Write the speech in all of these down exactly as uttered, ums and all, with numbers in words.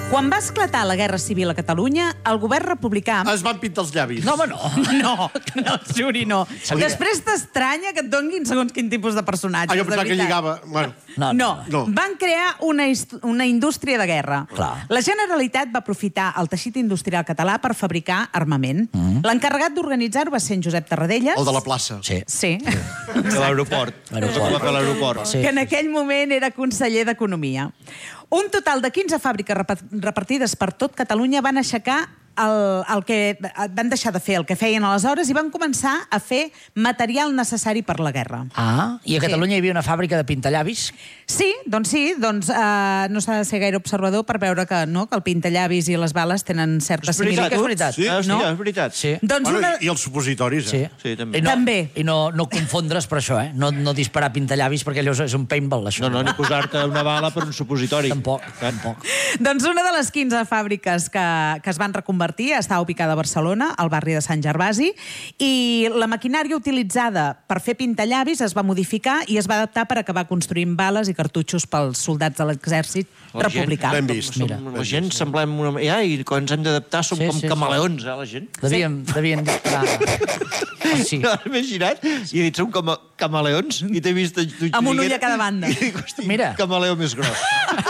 Quan va esclatar la Guerra Civil a Catalunya, el govern republicà... Es van pintar els llavis. No, home, no. No, no, juri, no. Després t'estranya que et donguin segons quin tipus de personatge. Ah, jo pensava que lligava... Bueno. No, no. no. Van crear una, una indústria de guerra. Clar. La Generalitat va aprofitar el teixit industrial català per fabricar armament. Mm. L'encarregat d'organitzar-ho va ser en Josep Tarradellas. El de la plaça. Sí. Sí. De l'aeroport. L'aeroport. Sí. Que en aquell moment era conseller d'Economia. Un total de quinze fàbriques repartides per tot Catalunya van aixecar el, el que van deixar de fer el que feien aleshores i van començar a fer material necessari per la guerra. Ah, i a Catalunya Sí. hi havia una fàbrica de pintallavis? Sí, doncs sí, doncs uh, no s'ha de ser gaire observador per veure que, no, que el pintallavis i les bales tenen certes És veritat, similituds. és veritat. Sí, No? no? és veritat. Sí. Doncs Bueno, una... i, I els supositoris, Sí. eh? Sí, també. I no, També. I no, no confondre's per això, eh? No, no disparar pintallavis perquè allò és un paintball, això. No, no, ni posar-te una bala per un supositori. Tampoc, tampoc. Doncs una de les quinze fàbriques que, que es van reconvertir està ubicada a Barcelona, al barri de Sant Gervasi, i la maquinària utilitzada per fer pintallavis es va modificar i es va adaptar per acabar construint bales i cartutxos pels soldats de l'exèrcit La gent- republicà. L'hem vist. Som, Mira. la gent semblem una... Ja, i quan ens hem d'adaptar som Sí, com sí, camaleons, eh, la gent. Devíem, devíem disparar. Oh, sí. No, m'he girat i he dit, som com camaleons, i t'he vist... Amb un ull a cada banda. I dic, hosti, Mira. camaleó més gros.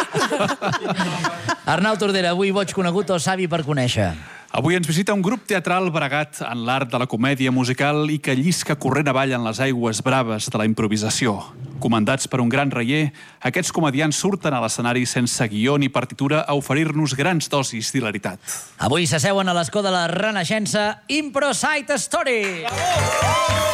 Arnau Tordera, avui boig conegut o savi per conèixer? Avui ens visita un grup teatral bregat en l'art de la comèdia musical i que llisca corrent avall en les aigües braves de la improvisació. Comandats per un gran reller, aquests comediants surten a l'escenari sense guió ni partitura a oferir-nos grans dosis d'hilaritat. Avui s'asseuen a l'escó de la Renaixença Impro Side Story. Bravo!